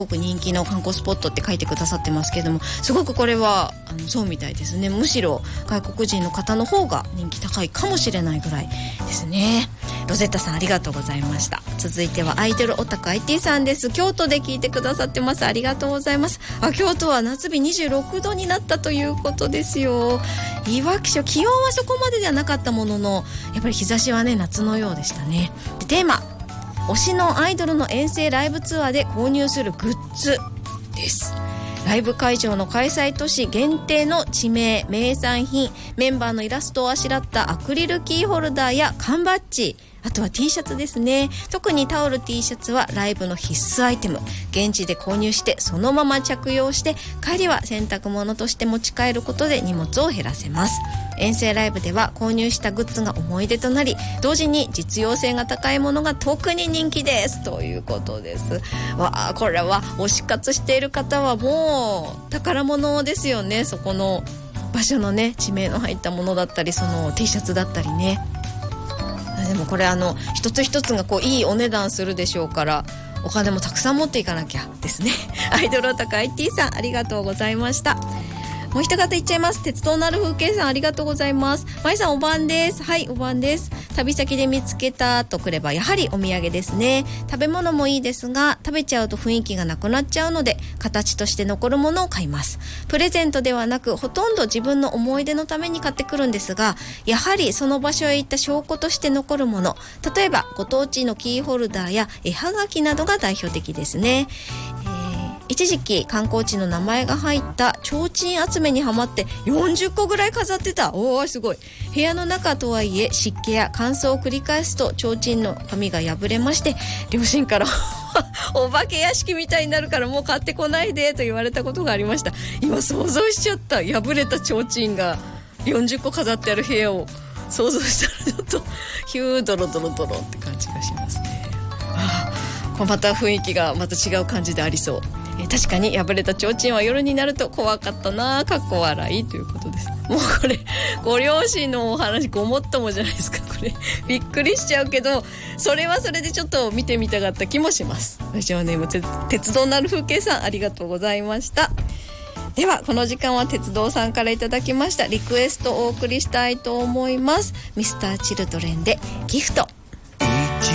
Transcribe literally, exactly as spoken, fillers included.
ごく人気の観光スポットって書いてくださってますけども、すごくこれはあのそうみたいですね。むしろ外国人の方の方が人気高いかもしれないぐらいですね。ロゼッタさんありがとうございました。続いてはアイドルオタク アイティー さんです。京都で聞いてくださってます。ありがとうございます。あ、京都は夏日にじゅうろくどになったということですよ。いわき市、気温はそこまでではなかったものの、やっぱり日差しはね夏のようでしたね。でテーマ、推しのアイドルの遠征ライブツアーで購入するグッズです。ライブ会場の開催都市限定の地名、名産品、メンバーのイラストをあしらったアクリルキーホルダーや缶バッジ、あとは T シャツですね。特にタオル T シャツはライブの必須アイテム。現地で購入してそのまま着用して、帰りは洗濯物として持ち帰ることで荷物を減らせます。遠征ライブでは購入したグッズが思い出となり、同時に実用性が高いものが特に人気ですということです。わあ、これは推し活している方はもう宝物ですよね。そこの場所のね地名の入ったものだったり、その T シャツだったりね。でもこれあの一つ一つがこういいお値段するでしょうから、お金もたくさん持っていかなきゃですね。アイドルオタク アイティー さんありがとうございました。もう一方いっちゃいます。鉄道なる風景さんありがとうございます。まいさんお晩です。はい、お晩です。旅先で見つけたとくればやはりお土産ですね。食べ物もいいですが、食べちゃうと雰囲気がなくなっちゃうので、形として残るものを買います。プレゼントではなく、ほとんど自分の思い出のために買ってくるんですが、やはりその場所へ行った証拠として残るもの、例えばご当地のキーホルダーや絵はがきなどが代表的ですね。一時期観光地の名前が入った提灯集めにハマってよんじゅっこぐらい飾ってた。おーすごい。部屋の中とはいえ湿気や乾燥を繰り返すと提灯の紙が破れまして、両親からお化け屋敷みたいになるからもう買ってこないでと言われたことがありました。今想像しちゃった。破れた提灯がよんじゅっこ飾ってある部屋を想像したらちょっとヒュードロドロドロって感じがしますね。ああ、これまた雰囲気がまた違う感じでありそう。確かに破れた提灯は夜になると怖かったな、かっこ笑いということです。もうこれご両親のお話ごもっともじゃないですか。これびっくりしちゃうけど、それはそれでちょっと見てみたかった気もします。私はね、もう鉄道なる風景さんありがとうございました。ではこの時間は鉄道さんからいただきましたリクエストをお送りしたいと思います。ミスターチルドレンでギフト。